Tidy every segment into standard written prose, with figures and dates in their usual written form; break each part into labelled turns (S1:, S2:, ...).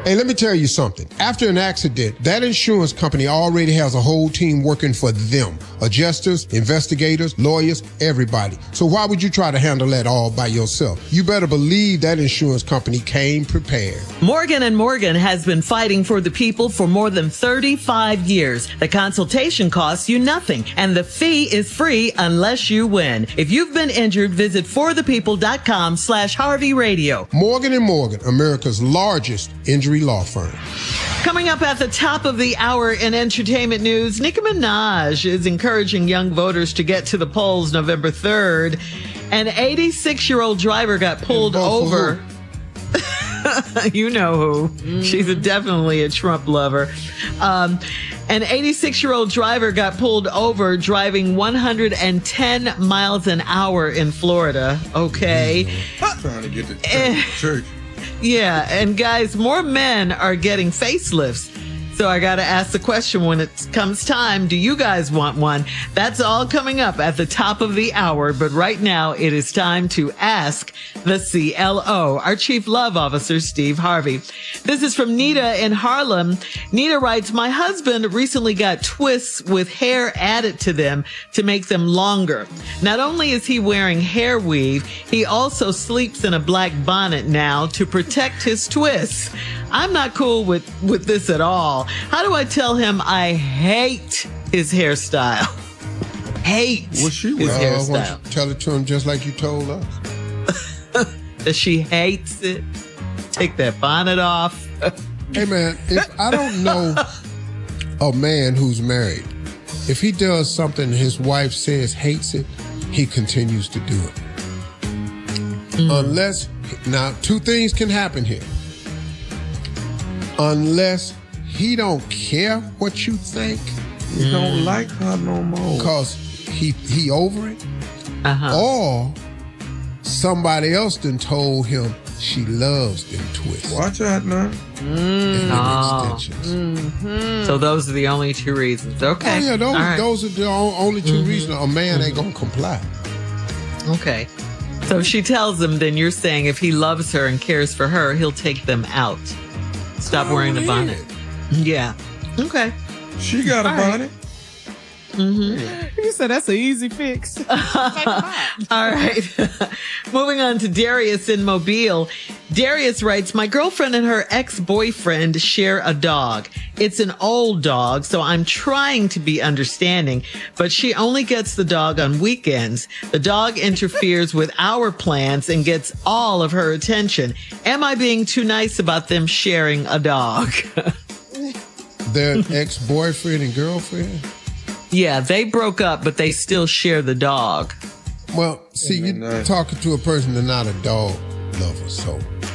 S1: Hey, let me tell you something. After an accident, that insurance company already has a whole team working for them. Adjusters, investigators, lawyers, everybody. So why would you try to handle that all by yourself? You better believe that insurance company came prepared.
S2: Morgan & Morgan has been fighting for the people for more than 35 years. The consultation costs you nothing, and the fee is free unless you win. If you've been injured, visit forthepeople.com/Harvey Radio.
S1: Morgan & Morgan, America's largest injury law firm.
S2: Coming up at the top of the hour in entertainment news, Nicki Minaj is encouraging young voters to get to the polls November 3rd. An 86-year-old driver got pulled over. You know who. She's definitely a Trump lover. An 86-year-old driver got pulled over driving 110 miles an hour in Florida. Okay.
S3: Trying to get to church.
S2: Yeah, and guys, more men are getting facelifts. So I got to ask the question when it comes time, do you guys want one? That's all coming up at the top of the hour. But right now, it is time to ask the CLO, our Chief Love Officer, Steve Harvey. This is from Nita in Harlem. Nita writes, my husband recently got twists with hair added to them to make them longer. Not only is he wearing hair weave, he also sleeps in a black bonnet now to protect his twists. I'm not cool with this at all. How do I tell him I hate his hairstyle? Hate his hairstyle.
S1: Why don't you tell it to him just like you told us?
S2: That she hates it. Take that bonnet off.
S1: Hey, man, if I don't know a man who's married, if he does something his wife says hates it, he continues to do it. Unless, now, two things can happen here. Unless he don't care what you think.
S3: He don't like her no more.
S1: Because he over it. Or somebody else done told him she loves them twists.
S3: Watch out now.
S1: And them extensions.
S2: So those are the only two reasons. Okay.
S1: Oh, yeah, those are the only two reasons a man ain't going to comply.
S2: Okay. So she tells him, then you're saying if he loves her and cares for her, he'll take them out. Stop wearing the bonnet. Yeah. Okay.
S3: She got a bonnet.
S4: You said that's an easy fix.
S2: All right. Moving on to Darius in Mobile. Darius writes, my girlfriend and her ex-boyfriend share a dog. It's an old dog, so I'm trying to be understanding, but she only gets the dog on weekends. The dog interferes with our plans and gets all of her attention. Am I being too nice about them sharing a dog?
S1: Their ex-boyfriend and girlfriend?
S2: Yeah, they broke up, but they still share the dog.
S1: Well, see, you're talking to a person that's not a dog lover, so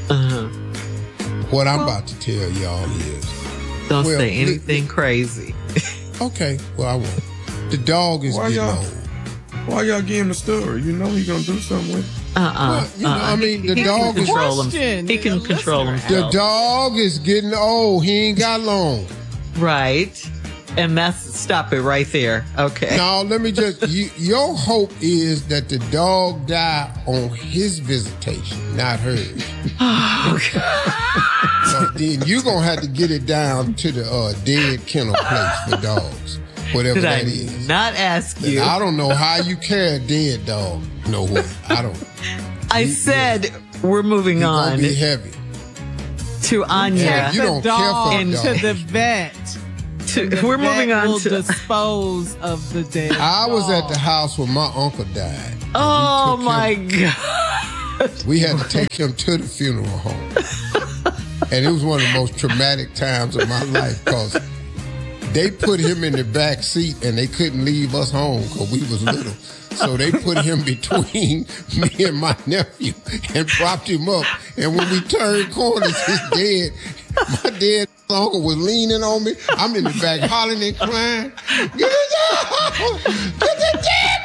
S1: what I'm about to tell y'all is...
S2: Don't say anything crazy.
S1: Okay, well, I won't. The dog is getting old.
S3: Why y'all give him the story? You know he's going to do something with it.
S1: Well, I mean, the dog is...
S2: He can control himself.
S1: The dog is getting old. He ain't got long.
S2: Right. And stop it right there. Okay.
S1: Now, let me just, your hope is that the dog die on his visitation, not hers.
S2: Okay.
S1: So then you're going to have to get it down to the dead kennel place for dogs, whatever that is.
S2: Not ask you.
S1: I don't know how you carry a dead dog. No way. I don't.
S2: I said we're moving on.
S1: It's going to be heavy.
S2: To Anya.
S1: Yeah, you don't care for the dog.
S4: To the vet.
S2: We're moving on to
S4: dispose of the dead
S1: I was
S4: dog.
S1: at the house when my uncle died.
S2: Oh my God.
S1: We had to take him to the funeral home. And it was one of the most traumatic times of my life because they put him in the back seat and they couldn't leave us home because we was little. So they put him between me and my nephew and propped him up. And when we turned corners, my dead uncle was leaning on me. I'm in the back hollering and crying. Get the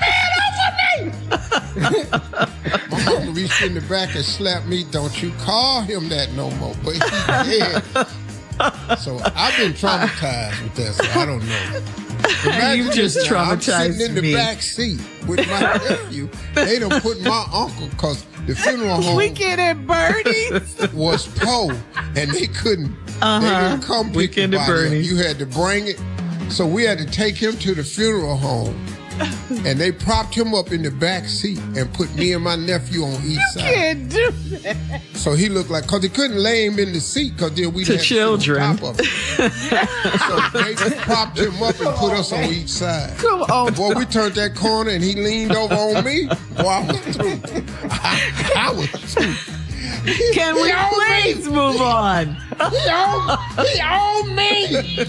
S1: dead man off of me! My mama reached in the back and slapped me. Don't you call him that no more. But he's dead. So I've been traumatized with that, so I don't know.
S2: You just traumatized
S1: I'm sitting in the
S2: me.
S1: back seat with my nephew. They done put my uncle, because the funeral home
S4: Weekend at Bernie's
S1: was poor, and they couldn't They didn't come pick
S2: Weekend
S1: the
S2: at
S1: body up.
S2: Bernie's.
S1: You had to bring it. So we had to take him to the funeral home. And they propped him up in the back seat and put me and my nephew on each side.
S4: Can't do that.
S1: So he looked like, because they couldn't lay him in the seat because then we'd
S2: To
S1: have to sit on
S2: children.
S1: top of him. So they propped him up and put us on each side.
S4: Come on.
S1: Boy, we turned that corner and he leaned over on me. Boy, I was through. I was through.
S2: Can we please move on?
S1: He owned me.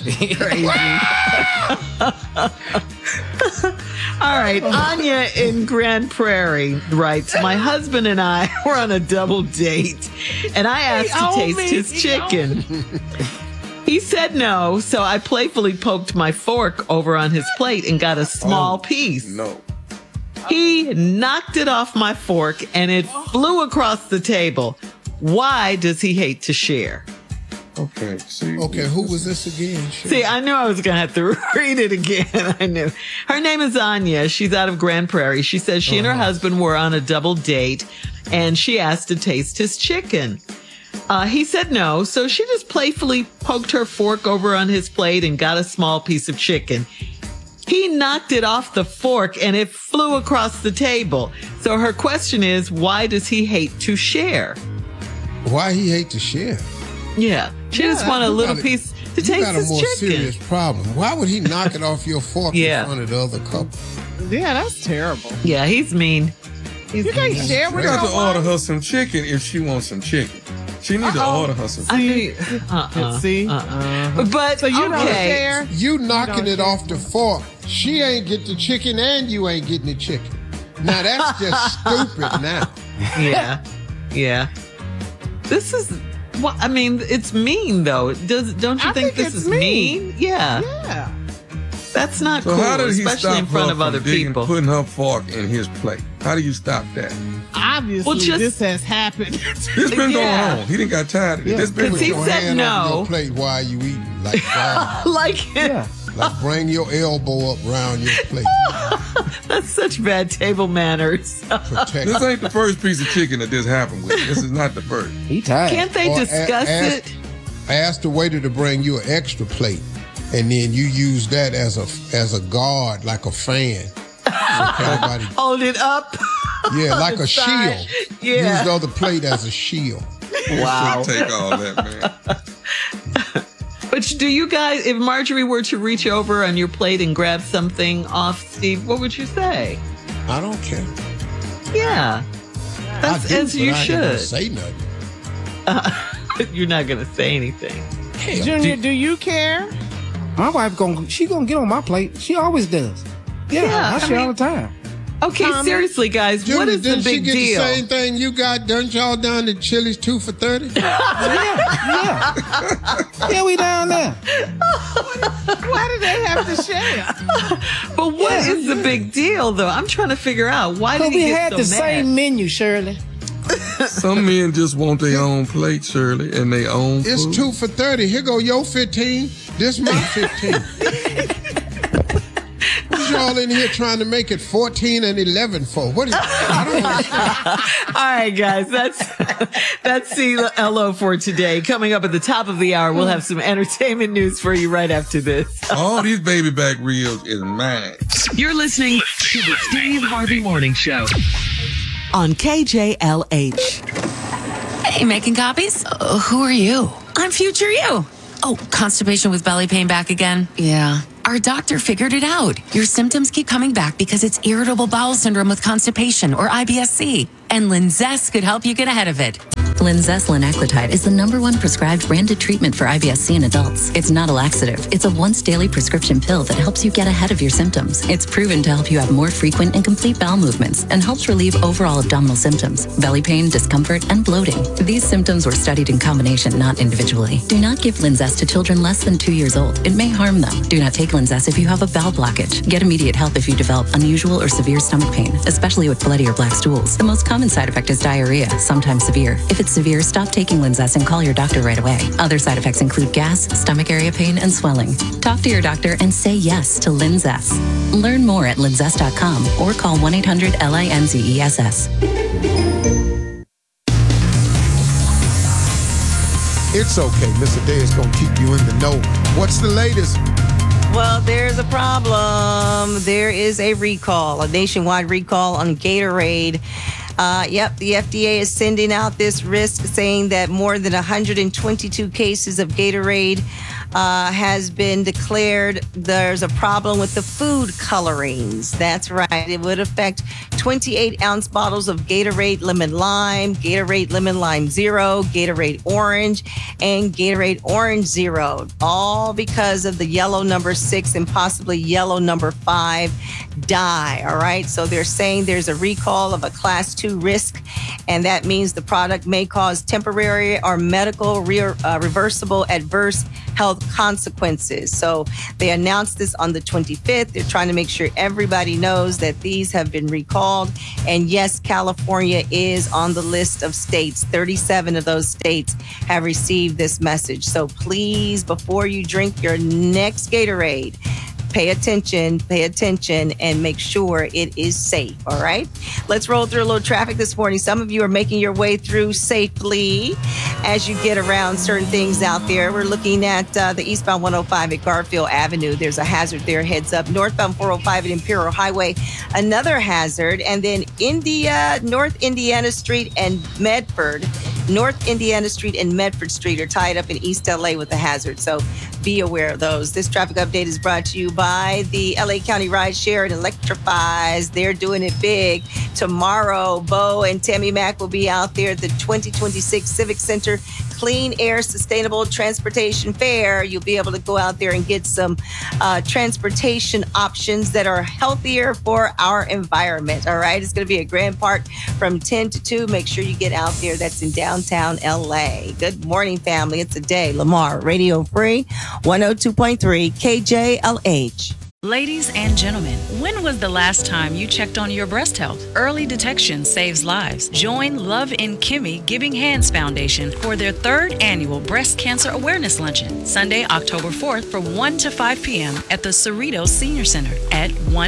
S2: All right, Anya in Grand Prairie writes, my husband and I were on a double date, and I asked to taste his chicken. He said no, so I playfully poked my fork over on his plate and got a small piece.
S3: No.
S2: He knocked it off my fork, and it flew across the table. Why does he hate to share?
S3: Okay. See.
S1: Okay, who was this again?
S2: See, I knew I was going to have to read it again. I knew. Her name is Anya. She's out of Grand Prairie. She says she and her husband were on a double date, and she asked to taste his chicken. He said no, so she just playfully poked her fork over on his plate and got a small piece of chicken. He knocked it off the fork, and it flew across the table. So her question is, why does he hate to share?
S1: Why he hate to share?
S2: Yeah. She just want a little piece to
S1: You
S2: taste
S1: got a
S2: his
S1: more
S2: chicken.
S1: serious problem. Why would he knock it off your fork
S2: Yeah.
S1: in front of the other couple?
S4: Yeah, that's terrible.
S2: Yeah, he's mean.
S4: You can't share
S3: We
S4: with
S3: got to
S4: your
S3: order
S4: wife.
S3: her some chicken if she wants some chicken. She need to order her some.
S2: I mean,
S4: See?
S2: But
S4: So you don't
S2: okay.
S4: share?
S1: You knocking it off the fork. She ain't get the chicken and you ain't getting the chicken. Now that's just stupid now.
S2: Yeah, yeah. This is what I mean. It's mean though. Don't you
S4: I
S2: think
S4: think
S2: this
S4: it's
S2: is mean?
S4: mean.
S2: Yeah,
S4: Yeah.
S2: that's not
S3: So
S2: cool,
S3: how did he
S2: especially
S3: stop
S2: in front
S3: her
S2: of
S3: from
S2: other
S3: digging,
S2: people.
S3: putting her fork in his plate? How do you stop that?
S4: Obviously,
S2: Well, just-
S4: this has happened.
S3: This been
S2: Yeah.
S3: going on. He didn't got tired of it. This been
S2: Because he
S3: going on.
S2: said
S1: Hand on
S2: no.
S1: your plate while you eating. Like, God,
S2: Like
S1: like bring your elbow up around your plate.
S2: that's such bad table manners.
S1: Protect.
S3: This ain't the first piece of chicken that this happened with. This is not the first.
S5: He tired.
S2: Can't they
S1: Or
S2: discuss
S1: ask-
S2: it?
S1: Ask the waiter to bring you an extra plate, and then you use that as a guard, like a fan. So everybody-
S2: Hold it up.
S1: yeah, like a
S2: side.
S1: shield.
S2: Yeah.
S1: Use the other plate as a shield.
S2: Wow.
S3: Take all that, man.
S2: But do you guys, if Marjorie were to reach over on your plate and grab something off Steve, what would you say?
S1: I don't care.
S2: Yeah. That's
S1: I do,
S2: as
S1: but
S2: you
S1: I ain't gonna
S2: should.
S1: say nothing.
S2: You're not going to say anything.
S1: Hell,
S4: Junior, do you care?
S5: My wife she gonna get on my plate. She always does. Yeah,
S2: Yeah,
S5: I share
S2: I
S5: all the time.
S2: Okay,
S4: Comment?
S2: seriously, guys,
S1: Junior,
S2: what is the
S1: didn't she
S2: big
S1: get
S2: deal?
S1: the same thing you got? Done y'all down to Chili's 2 for $30?
S5: Yeah, we down there.
S4: Why do they have to share?
S2: But what is the big deal, though? I'm trying to figure out why did
S5: Cause
S2: he
S5: we
S2: get
S5: had
S2: so
S5: the
S2: mad?
S5: same menu, Shirley.
S3: Some men just want their own plate, Shirley, and their own
S1: It's
S3: food.
S1: 2 for $30. Here go your 15. This my 15. What y'all in here trying to make it 14 and 11 for? What is, I don't understand.
S2: All right, guys, that's CLO for today. Coming up at the top of the hour, we'll have some entertainment news for you right after this.
S3: All these baby back reels is mine.
S6: You're listening to the Steve Harvey Morning Show
S2: On KJLH.
S7: Hey, making copies? Who are you? I'm future you. Oh, constipation with belly pain back again? Yeah. Our doctor figured it out. Your symptoms keep coming back because it's irritable bowel syndrome with constipation, or IBS-C. And Linzess could help you get ahead of it.
S8: Linzess linaclotide is the #1 prescribed branded treatment for IBS-C in adults. It's not a laxative. It's a once daily prescription pill that helps you get ahead of your symptoms. It's proven to help you have more frequent and complete bowel movements and helps relieve overall abdominal symptoms, belly pain, discomfort, and bloating. These symptoms were studied in combination, not individually. Do not give Linzess to children less than 2 years old. It may harm them. Do not take Linzess if you have a bowel blockage. Get immediate help if you develop unusual or severe stomach pain, especially with bloody or black stools. The most common side effect is diarrhea, sometimes severe. If it's severe, stop taking Linzess and call your doctor right away. Other side effects include gas, stomach area pain, and swelling. Talk to your doctor and say yes to Linzess. Learn more at linzess.com or call 1-800-LINZESS.
S1: It's okay. Miss Adair is going to keep you in the know. What's the latest?
S9: Well, there's a problem. There is a recall, a nationwide recall on Gatorade. The FDA is sending out this risk saying that more than 122 cases of Gatorade has been declared. There's a problem with the food colorings. That's right. It would affect 28-ounce bottles of Gatorade Lemon Lime, Gatorade Lemon Lime Zero, Gatorade Orange, and Gatorade Orange Zero, all because of the yellow number 6 and possibly yellow number 5 dye. All right. So they're saying there's a recall of a class 2 risk, and that means the product may cause temporary or medical reversible adverse health consequences. So they announced this on the 25th. They're trying to make sure everybody knows that these have been recalled. And yes, California is on the list of states. 37 of those states have received this message. So please, before you drink your next Gatorade, pay attention, and make sure it is safe, all right? Let's roll through a little traffic this morning. Some of you are making your way through safely as you get around certain things out there. We're looking at the eastbound 105 at Garfield Avenue. There's a hazard there, heads up. Northbound 405 at Imperial Highway, another hazard. And then North Indiana Street and Medford. North Indiana Street and Medford Street are tied up in East LA with a hazard. So be aware of those. This traffic update is brought to you by the LA County Rideshare. It electrifies. They're doing it big. Tomorrow, Bo and Tammy Mack will be out there at the 2026 Civic Center Clean Air Sustainable Transportation Fair. You'll be able to go out there and get some transportation options that are healthier for our environment. All right. It's going to be a grand park from 10 to 2. Make sure you get out there. That's in downtown LA. Good morning, family. It's a day. Lamar, Radio Free, 102.3 KJLH.
S10: Ladies and gentlemen, when was the last time you checked on your breast health? Early detection saves lives. Join Love and Kimmy Giving Hands Foundation for their 3rd annual Breast Cancer Awareness Luncheon, Sunday, October 4th from 1 to 5 p.m. at the Cerritos Senior Center at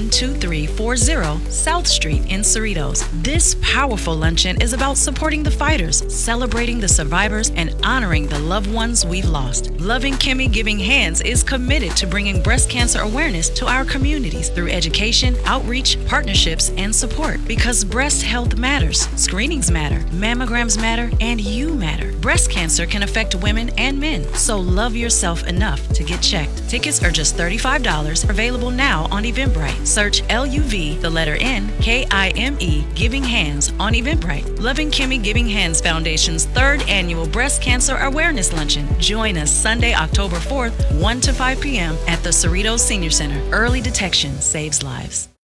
S10: 12340 South Street in Cerritos. This powerful luncheon is about supporting the fighters, celebrating the survivors, and honoring the loved ones we've lost. Love and Kimmy Giving Hands is committed to bringing breast cancer awareness to our communities through education, outreach, partnerships, and support. Because breast health matters, screenings matter, mammograms matter, and you matter. Breast cancer can affect women and men, so love yourself enough to get checked. Tickets are just $35, available now on Eventbrite. Search LUV, the letter N, KIME, Giving Hands on Eventbrite. Loving Kimmy Giving Hands Foundation's 3rd annual Breast Cancer Awareness Luncheon. Join us Sunday, October 4th, 1 to 5 p.m. at the Cerritos Senior Center. Early detection saves lives.